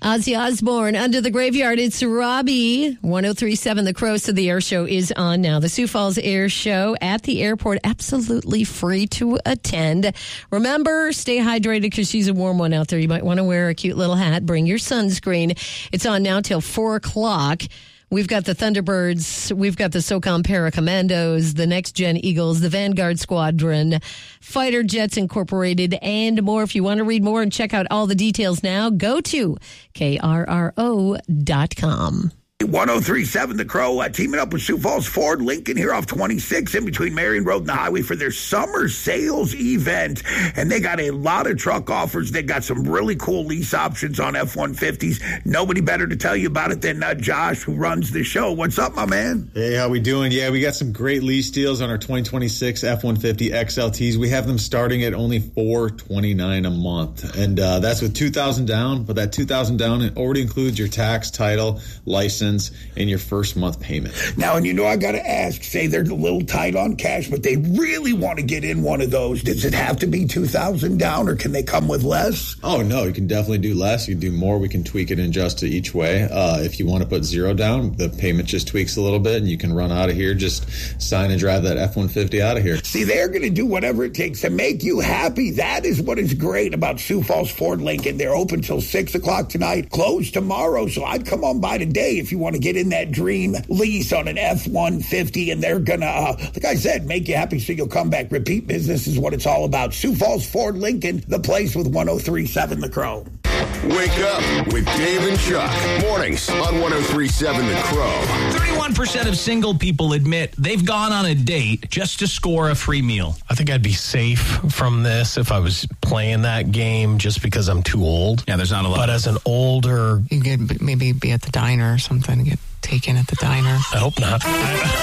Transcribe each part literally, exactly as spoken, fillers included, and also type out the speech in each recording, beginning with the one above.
Ozzy Osbourne, Under the Graveyard. It's Robbie. one oh three point seven The Crow. So the air show is on now. The Sioux Falls Air Show at the airport. Absolutely free to attend. Remember, stay hydrated because she's a warm one out there. You might want to wear a cute little hat. Bring your sunscreen. It's on now till four o'clock. We've got the Thunderbirds, we've got the SOCOM Paracommandos, the Next Gen Eagles, the Vanguard Squadron, Fighter Jets Incorporated, and more. If you want to read more and check out all the details now, go to K R R O dot com. one oh three point seven The Crow, uh, teaming up with Sioux Falls Ford Lincoln here off twenty-six in between Marion Road and the highway for their summer sales event. And they got a lot of truck offers. They got some really cool lease options on F one fifties. Nobody better to tell you about it than uh, Josh, who runs the show. What's up, my man? Hey, how we doing? Yeah, we got some great lease deals on our twenty twenty-six F one fifty X L Ts. We have them starting at only four hundred twenty-nine dollars a month. And uh, that's with two thousand dollars down. But that two thousand dollars down, it already includes your tax, title, license, in your first month payment. Now, and you know, I got to ask, say they're a little tight on cash, but they really want to get in one of those. Does it have to be two thousand dollars down, or can they come with less? Oh, no, you can definitely do less. You can do more. We can tweak it and adjust it each way. Uh, if you want to put zero down, the payment just tweaks a little bit, and you can run out of here, just sign and drive that F one fifty out of here. See, they're going to do whatever it takes to make you happy. That is what is great about Sioux Falls Ford Lincoln. They're open till six o'clock tonight, closed tomorrow, so I'd come on by today if you want to get in that dream lease on an F one fifty, and they're gonna, uh, like I said, make you happy so you'll come back. Repeat business is what it's all about. Sioux Falls Ford Lincoln, the place with one oh three point seven The Crow. Wake up with Dave and Chuck. Mornings on one oh three point seven The Crow. thirty-one percent of single people admit they've gone on a date just to score a free meal. I think I'd be safe from this if I was playing that game just because I'm too old. Yeah, there's not a lot. But as an older... You could maybe be at the diner or something, get taken at the diner. I hope not. I,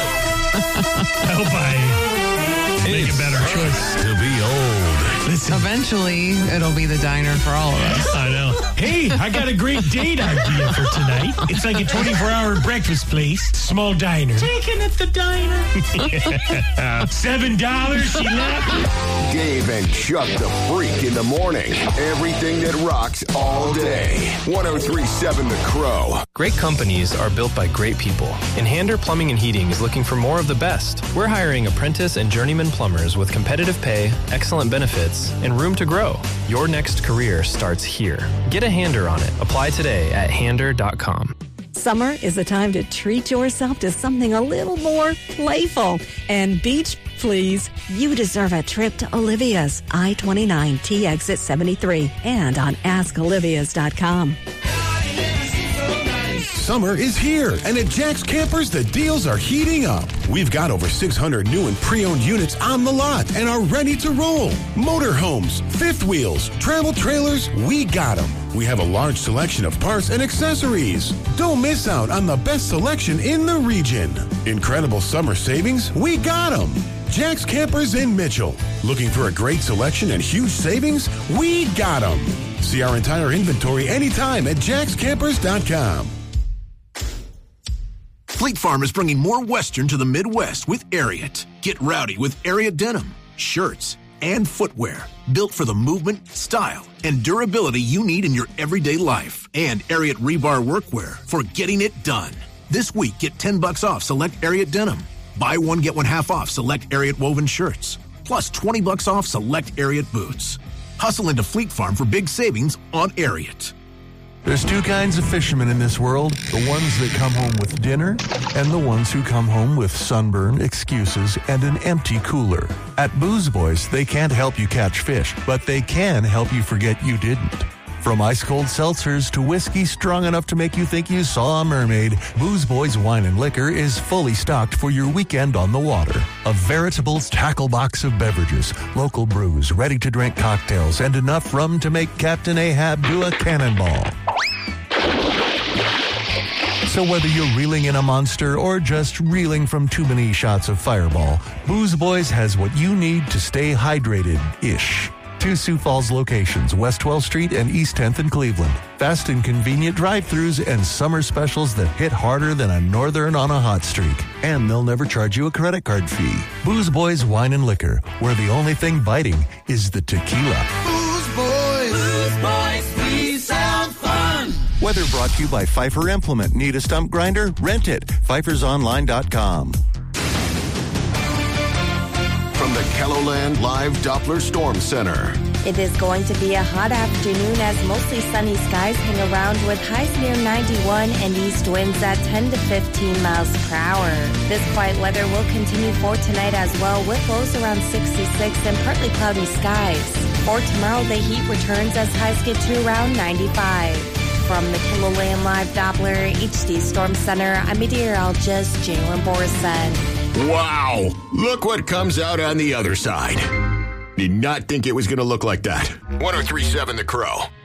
I hope I make a better choice. To be old. Listen. Eventually, it'll be the diner for all of us. I know. Hey, I got a great date idea for tonight. It's like a twenty-four hour breakfast place, small diner. Taken at the diner. Seven dollars, she left. Dave and Chuck the Freak in the morning. Everything that rocks all day. one oh three point seven The Crow. Great companies are built by great people. And Hander Plumbing and Heating is looking for more of the best. We're hiring apprentice and journeyman plumbers with competitive pay, excellent benefits, and room to grow. Your next career starts here. Get a hander on it. Apply today at hander dot com. Summer is the time to treat yourself to something a little more playful. And beach, please. You deserve a trip to Olivia's, I twenty-nine T exit seventy-three, and on ask olivias dot com. Summer is here, and at Jack's Campers, the deals are heating up. We've got over six hundred new and pre-owned units on the lot and are ready to roll. Motorhomes, fifth wheels, travel trailers, we got them. We have a large selection of parts and accessories. Don't miss out on the best selection in the region. Incredible summer savings, we got them. Jack's Campers in Mitchell. Looking for a great selection and huge savings? We got them. See our entire inventory anytime at jacks campers dot com. Fleet Farm is bringing more Western to the Midwest with Ariat. Get rowdy with Ariat denim, shirts, and footwear built for the movement, style, and durability you need in your everyday life. And Ariat rebar workwear for getting it done. This week, get ten bucks off select Ariat denim. Buy one, get one half off select Ariat woven shirts. Plus twenty bucks off select Ariat boots. Hustle into Fleet Farm for big savings on Ariat. There's two kinds of fishermen in this world, the ones that come home with dinner and the ones who come home with sunburn, excuses, and an empty cooler. At Booze Boys, they can't help you catch fish, but they can help you forget you didn't. From ice-cold seltzers to whiskey strong enough to make you think you saw a mermaid, Booze Boys Wine and Liquor is fully stocked for your weekend on the water. A veritable tackle box of beverages, local brews, ready-to-drink cocktails, and enough rum to make Captain Ahab do a cannonball. So whether you're reeling in a monster or just reeling from too many shots of Fireball, Booze Boys has what you need to stay hydrated-ish. Two Sioux Falls locations, West twelfth Street and East tenth in Cleveland. Fast and convenient drive-thrus and summer specials that hit harder than a northern on a hot streak. And they'll never charge you a credit card fee. Booze Boys Wine and Liquor, where the only thing biting is the tequila. Booze Boys. Booze Boys, we sound fun. Whether weather brought to you by Pfeiffer Implement. Need a stump grinder? Rent it. Pfeiffer's Online dot com. From the KELOLAND Live Doppler Storm Center. It is going to be a hot afternoon as mostly sunny skies hang around with highs near ninety-one and east winds at ten to fifteen miles per hour. This quiet weather will continue for tonight as well, with lows around sixty-six and partly cloudy skies. For tomorrow, the heat returns as highs get to around ninety-five. From the KELOLAND Live Doppler H D Storm Center, I'm meteorologist Jalen Borson. Wow! Look what comes out on the other side. Did not think it was going to look like that. one oh three point seven The Crow.